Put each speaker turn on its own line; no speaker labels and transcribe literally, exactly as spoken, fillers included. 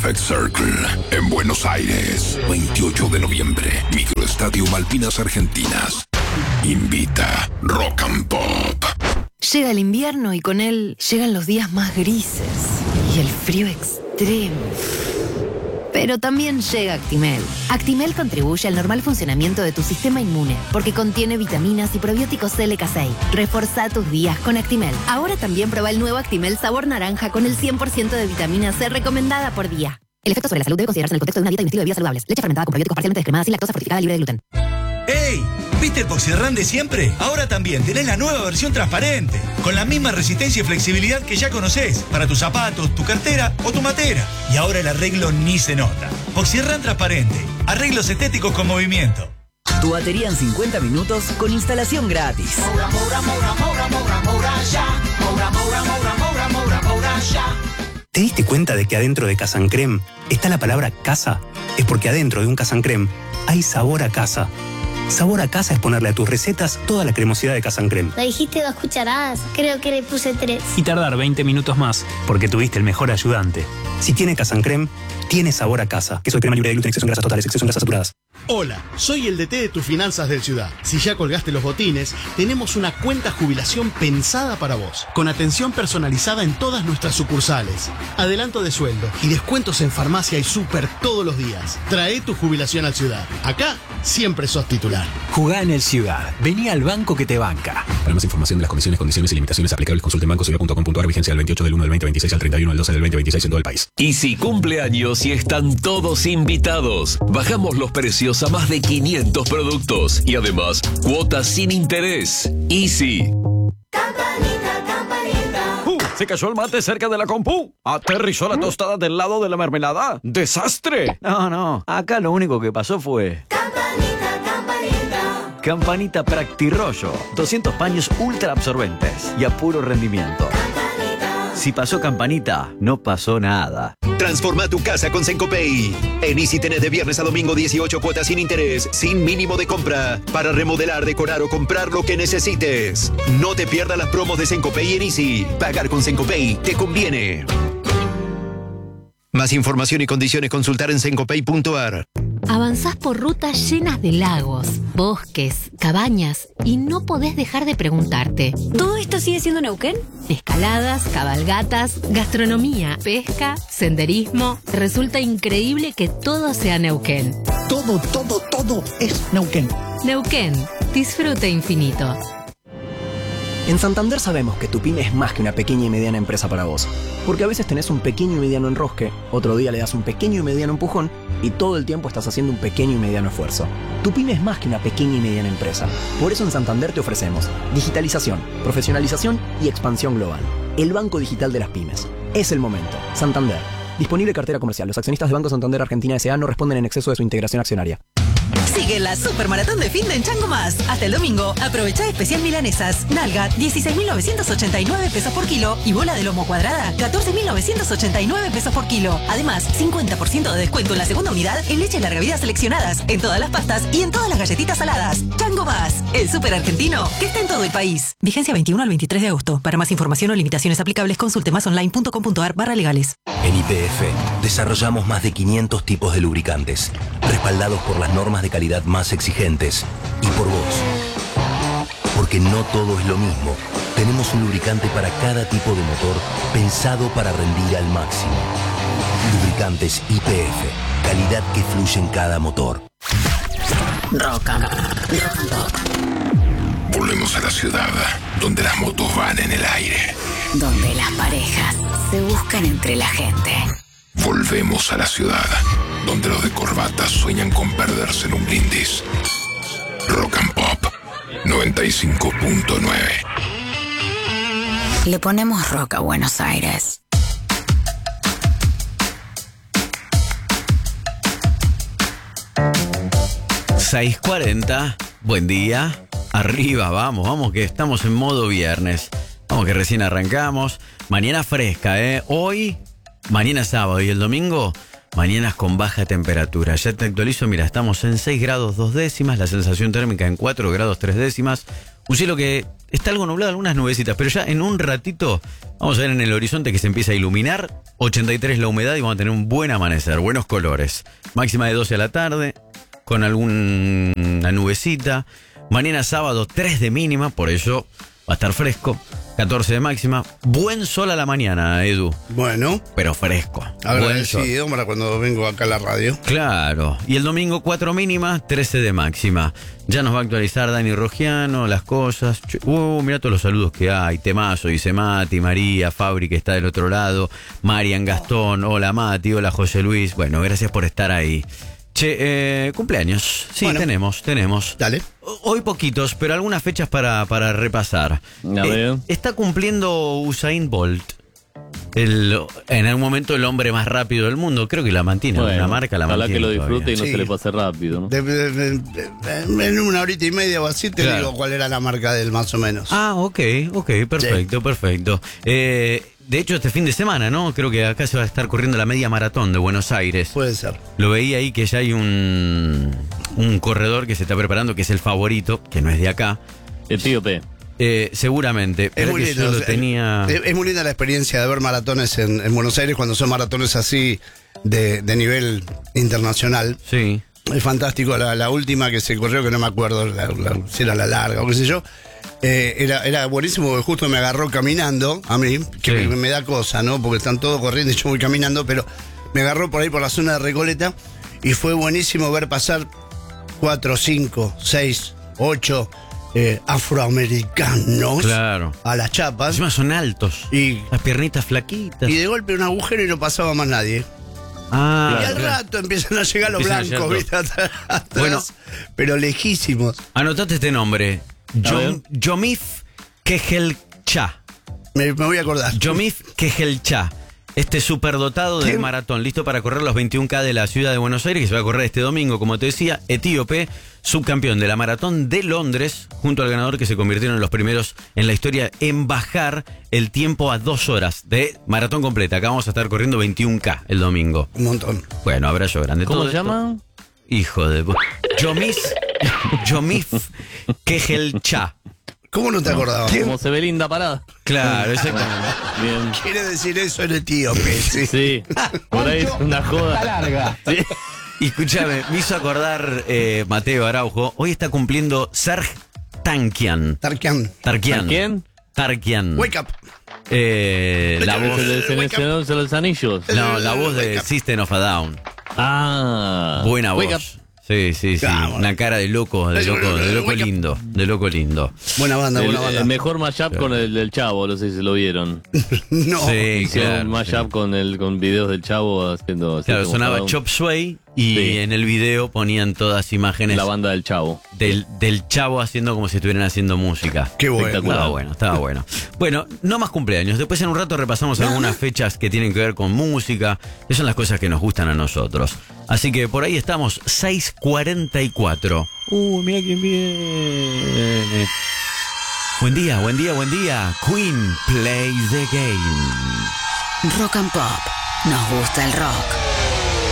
Perfect Circle, en Buenos Aires, veintiocho de noviembre, Microestadio Malvinas Argentinas. Invita Rock and Pop.
Llega el invierno y con él llegan los días más grises y el frío extremo. Pero también llega Actimel. Actimel contribuye al normal funcionamiento de tu sistema inmune porque contiene vitaminas y probióticos L K seis. Reforzá tus días con Actimel. Ahora también prueba el nuevo Actimel sabor naranja con el cien por ciento de vitamina C recomendada por día. El efecto sobre la salud debe considerarse en el contexto de una dieta y un estilo de vida saludables. Leche fermentada con probióticos parcialmente descremada sin lactosa fortificada libre de gluten.
¡Ey! ¿Viste el Poxirran de siempre? Ahora también tenés la nueva versión transparente, con la misma resistencia y flexibilidad que ya conocés, para tus zapatos, tu cartera o tu matera. Y ahora el arreglo ni se nota. Poxirran transparente, arreglos estéticos con movimiento.
Tu batería en cincuenta minutos con instalación gratis.
Moura, moura, moura, moura, moura, moura, ya. Moura, moura, moura, moura, moura, moura, ya.
¿Te diste cuenta de que adentro de Casan Creme está la palabra casa? Es porque adentro de un Casan Creme hay sabor a casa. Sabor a casa es ponerle a tus recetas toda la cremosidad de Casan Creme.
Le dijiste dos cucharadas, creo que le puse tres.
Y tardar veinte minutos más, porque tuviste el mejor ayudante. Si tiene Casan Creme, tiene sabor a casa. Queso de crema libre de gluten, exceso en grasas totales, exceso en grasas saturadas.
Hola, soy el D T de tus finanzas del Ciudad. Si ya colgaste los botines, tenemos una cuenta jubilación pensada para vos, con atención personalizada en todas nuestras sucursales, adelanto de sueldo y descuentos en farmacia y súper todos los días. Trae tu jubilación al Ciudad. Acá siempre sos titular.
Jugá en el Ciudad. Vení al banco que te banca.
Para más información de las condiciones, condiciones y limitaciones aplicables, consulte en banco ciudad punto com punto a r. Vigencia del veintiocho del uno del veinte veintiséis al treinta y uno del doce del veinte veintiséis en todo el país.
Easy cumple años y están todos invitados. Bajamos los precios a más de quinientos productos y además cuotas sin interés. Easy.
Campanita, campanita.
Uh, se cayó el mate cerca de la compu. Aterrizó la tostada del lado de la mermelada. ¡Desastre!
No, no. Acá lo único que pasó fue...
Campanita, campanita.
Campanita Practirollo. doscientos paños ultra absorbentes y a puro rendimiento.
Campanita.
Si pasó Campanita, no pasó nada.
Transforma tu casa con Sencopay. En Easy tenés de viernes a domingo dieciocho cuotas sin interés, sin mínimo de compra, para remodelar, decorar o comprar lo que necesites. No te pierdas las promos de Sencopay en Easy. Pagar con Sencopay te conviene. Más información y condiciones consultar en sencopay punto a r.
Avanzás por rutas llenas de lagos, bosques, cabañas y no podés dejar de preguntarte: ¿todo esto sigue siendo Neuquén? Escaladas, cabalgatas, gastronomía, pesca, senderismo. Resulta increíble que todo sea Neuquén.
Todo, todo, todo es Neuquén.
Neuquén, disfrute infinito.
En Santander sabemos que tu pyme es más que una pequeña y mediana empresa para vos. Porque a veces tenés un pequeño y mediano enrosque, otro día le das un pequeño y mediano empujón y todo el tiempo estás haciendo un pequeño y mediano esfuerzo. Tu pyme es más que una pequeña y mediana empresa. Por eso en Santander te ofrecemos digitalización, profesionalización y expansión global. El banco digital de las pymes. Es el momento. Santander. Disponible cartera comercial. Los accionistas de Banco Santander Argentina S A no responden en exceso de su integración accionaria.
Sigue la supermaratón de fin de en Chango Más. Hasta el domingo, aprovecha especial milanesas. Nalga, dieciséis mil novecientos ochenta y nueve pesos por kilo. Y bola de lomo cuadrada, catorce mil novecientos ochenta y nueve pesos por kilo. Además, cincuenta por ciento de descuento en la segunda unidad en leche larga vida seleccionadas, en todas las pastas y en todas las galletitas saladas. Chango Más, el súper argentino que está en todo el país. Vigencia veintiuno al veintitrés de agosto. Para más información o limitaciones aplicables, consulte masonline punto com punto a r barra legales.
En Y P F desarrollamos más de quinientos tipos de lubricantes, respaldados por las normas de calidad más exigentes y por vos. Porque no todo es lo mismo. Tenemos un lubricante para cada tipo de motor pensado para rendir al máximo. Lubricantes Y P F, calidad que fluye en cada motor.
Rock and Pop.
Volvemos a la ciudad, donde las motos van en el aire.
Donde las parejas se buscan entre la gente.
Volvemos a la ciudad, donde los de corbata sueñan con perderse en un brindis. Rock and Pop noventa y cinco punto nueve.
Le ponemos rock a Buenos Aires.
seis cuarenta, buen día. Arriba, vamos, vamos que estamos en modo viernes. Vamos que recién arrancamos. Mañana fresca, ¿eh? Hoy, mañana sábado y el domingo, mañanas con baja temperatura. Ya te actualizo, mira, estamos en seis grados dos décimas, la sensación térmica en cuatro grados tres décimas, Un cielo que está algo nublado, algunas nubecitas, pero ya en un ratito vamos a ver en el horizonte que se empieza a iluminar. ochenta y tres la humedad y vamos a tener un buen amanecer, buenos colores. Máxima de doce a la tarde, con alguna nubecita. Mañana sábado tres de mínima, por eso va a estar fresco. catorce de máxima. Buen sol a la mañana, Edu.
Bueno.
Pero fresco.
Agradecido para cuando vengo acá a la radio.
Claro. Y el domingo cuatro mínima, trece de máxima. Ya nos va a actualizar Dani Rogiano, las cosas. Uh, mirá todos los saludos que hay. Temazo, dice Mati, María, Fabri, que está del otro lado. Marian Gastón, hola Mati, hola José Luis. Bueno, gracias por estar ahí. Che, eh, cumpleaños. Sí, bueno, tenemos, tenemos.
Dale.
Hoy poquitos, pero algunas fechas para, para repasar.
A ver.
Eh, está cumpliendo Usain Bolt. El, en algún momento el hombre más rápido del mundo. Creo que la mantiene, bueno, la marca la
ojalá
mantiene.
Ojalá que lo disfrute
todavía.
y no sí. se le pase rápido, ¿no?
De, de, de, de, en una horita y media o así te claro. digo cuál era la marca de él, más o menos.
Ah, ok, ok, perfecto, sí. perfecto. Eh, de hecho, este fin de semana, ¿no? Creo que acá se va a estar corriendo la media maratón de Buenos Aires.
Puede ser.
Lo veía ahí que ya hay un, un corredor que se está preparando, que es el favorito, que no es de acá.
Etíope.
Eh, seguramente.
Es muy, lindo,
lo tenía...
es, es muy linda la experiencia de ver maratones en, en Buenos Aires cuando son maratones así de, de nivel internacional.
Sí.
Es fantástico. La, la última que se corrió, que no me acuerdo la, la, si era la larga o qué sé yo, eh, era, era buenísimo porque justo me agarró caminando a mí, que sí. me, me da cosa, ¿no? Porque están todos corriendo y yo voy caminando, pero me agarró por ahí por la zona de Recoleta y fue buenísimo ver pasar cuatro, cinco, seis, ocho... Eh, afroamericanos
claro.
a las chapas.
Encima son altos.
Y
las piernitas flaquitas.
Y de golpe un agujero y no pasaba más nadie.
Ah,
y al claro. rato empiezan a llegar los empiezan blancos, ¿viste? Atrás, atrás, bueno, pero lejísimos.
Anotate este nombre. Yom, Yomif Kejelcha.
Me, me voy a acordar.
Yomif Kejelcha. Este superdotado del maratón, listo para correr los veintiún K de la ciudad de Buenos Aires, que se va a correr este domingo, como te decía, etíope, subcampeón de la maratón de Londres, junto al ganador que se convirtieron en los primeros en la historia en bajar el tiempo a dos horas de maratón completa. Acá vamos a estar corriendo veintiún K el domingo.
Un montón.
Bueno, abrazo grande.
¿Cómo
Todo
se
esto,
llama?
Hijo de... Yomis, Yomif Kejelcha.
¿Cómo no te acordabas?
Como se ve linda parada.
Claro, exactamente.
Bien.
Quiere decir eso en etíope, sí.
Sí, por ahí es una joda.
Está larga.
Sí.
Y escúchame, me hizo acordar eh, Mateo Araujo. Hoy está cumpliendo Serj Tankian.
Tarkian.
Tarkian.
¿Quién?
Tarkian.
Wake up.
Eh, la voz
del Señor de los Anillos.
No, la voz de System of a Down.
Ah.
Buena
Wake
voz.
up.
Sí, sí, sí.
Ah, bueno.
Una cara de loco, de loco, de loco lindo. De loco lindo.
Buena banda,
El,
buena banda.
el mejor mashup con el del Chavo, no sé si lo vieron.
No.
Sí,
Hicieron
claro.
un mashup
sí.
con el con videos del Chavo haciendo.
Claro,
como
sonaba
cada un-
Chop Suey y
Sí.
en el video ponían todas imágenes
la banda del Chavo.
del, del Chavo haciendo como si estuvieran haciendo música.
Qué bueno.
Estaba bueno, estaba bueno. Bueno, no más cumpleaños. Después en un rato repasamos algunas fechas que tienen que ver con música, que son las cosas que nos gustan a nosotros. Así que por ahí estamos, seis cuarenta y cuatro. Uh, mira quién viene. Buen día, buen día, buen día. Queen, play the game.
Rock and Pop. Nos gusta el rock.